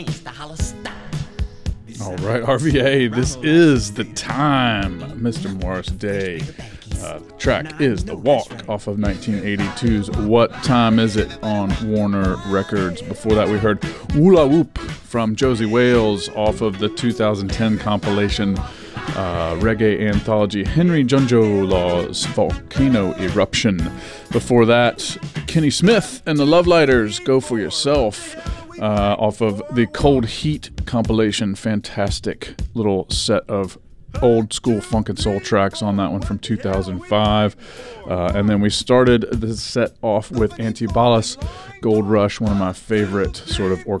All right, RVA, this is the time, Mr. Morris Day. The track is The Walk off of 1982's What Time Is It on Warner Records. Before that, we heard Woola Whoop from Josie Wales off of the 2010 compilation reggae anthology Henry Junjolaw's Volcano Eruption. Before that, Kenny Smith and the Love Lighters, Go For Yourself, off of the Cold Heat compilation. Fantastic little set of old school funk and soul tracks on that one from 2005. And then we started the set off with Antibalas, Gold Rush, one of my favorite sort of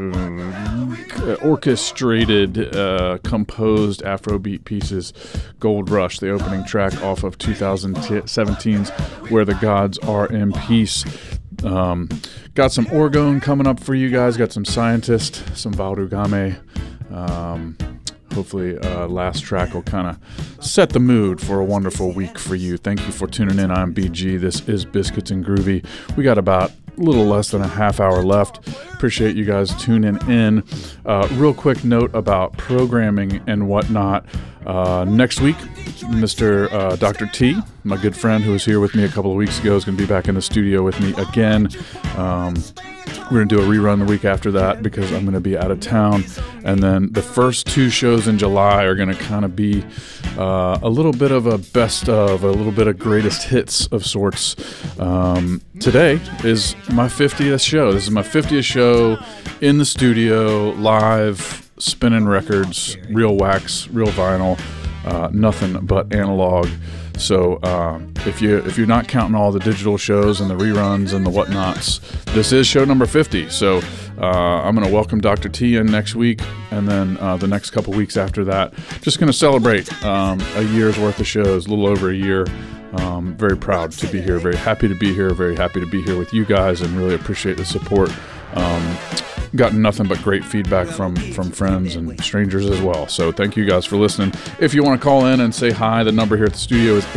orchestrated, composed Afrobeat pieces. Gold Rush, the opening track off of 2017's Where the Gods Are in Peace. Got some Orgone coming up for you guys. Got some Scientist, some Valrugame. Hopefully, last track will kind of set the mood for a wonderful week for you. Thank you for tuning in. I'm BG. This is Biscuits and Groovy. We got about a little less than a half hour left. Appreciate you guys tuning in. Real quick note about programming and whatnot. Next week, Mr. Dr. T, my good friend who was here with me a couple of weeks ago, is going to be back in the studio with me again. We're going to do a rerun the week after that because I'm going to be out of town. And then the first two shows in July are going to kind of be a little bit of a best of, a little bit of greatest hits of sorts. Today is my 50th show. This is my 50th show in the studio, live, spinning records, real wax, real vinyl, nothing but analog. So if you're not counting all the digital shows and the reruns and the whatnots, this is show number 50. So I'm going to welcome Dr. T in next week, and then the next couple weeks after that, just going to celebrate a year's worth of shows, a little over a year. Very proud to be here, very happy to be here, very happy to be here with you guys, and really appreciate the support. Gotten nothing but great feedback from friends and strangers as well. So thank you guys for listening. If you want to call in and say hi, the number here at the studio is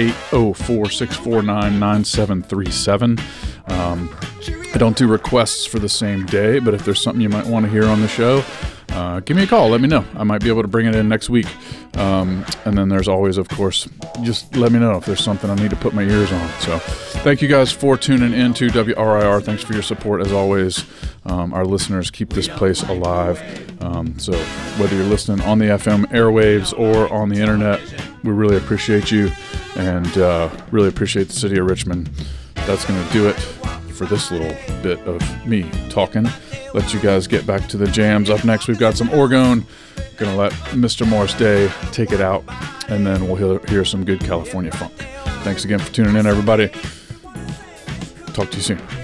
804-649-9737. I don't do requests for the same day, but if there's something you might want to hear on the show, give me a call. Let me know. I might be able to bring it in next week. And then there's always, of course, just let me know if there's something I need to put my ears on. So thank you guys for tuning in to WRIR. Thanks for your support as always. Our listeners keep this place alive. So whether you're listening on the FM airwaves or on the internet, we really appreciate you, and really appreciate the city of Richmond. That's going to do it for this little bit of me talking. Let you guys get back to the jams. Up next, we've got some Orgone. Gonna let Mr. Morris Day take it out, and then we'll hear some good California funk. Thanks again for tuning in, everybody. Talk to you soon.